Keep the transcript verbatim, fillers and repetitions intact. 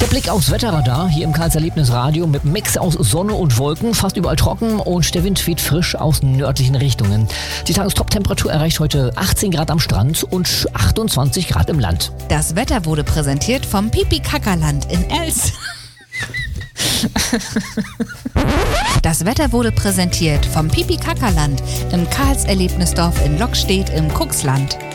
Blick aufs Wetterradar hier im Karls Erlebnisradio mit einem Mix aus Sonne und Wolken, fast überall trocken und der Wind weht frisch aus nördlichen Richtungen. Die Tagestop-Temperatur erreicht heute achtzehn Grad am Strand und achtundzwanzig Grad im Land. Das Wetter wurde präsentiert vom Pipi-Kackerland in Els. Das Wetter wurde präsentiert vom Pipi-Kackerland im Karls Erlebnisdorf in Lockstedt im Kuxland.